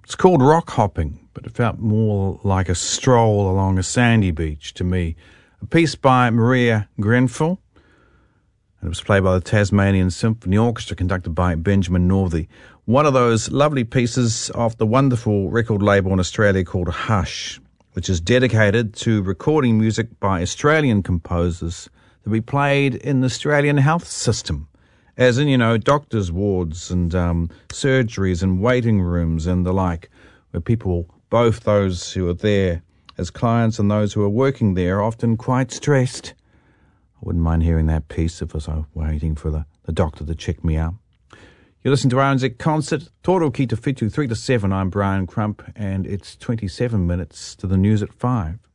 It's called rock hopping, but it felt more like a stroll along a sandy beach to me. A piece by Maria Grenfell, and it was played by the Tasmanian Symphony Orchestra, conducted by Benjamin Northey. One of those lovely pieces off the wonderful record label in Australia called Hush, which is dedicated to recording music by Australian composers to be played in the Australian health system. As in, doctors' wards and surgeries and waiting rooms and the like, where people, both those who are there as clients and those who are working there, are often quite stressed. I wouldn't mind hearing that piece if I was waiting for the doctor to check me out. You listen to RNZ Concert, Toro Ki Te Whitu, 3 to 7. I'm Brian Crump, and it's 27 minutes to the news at 5.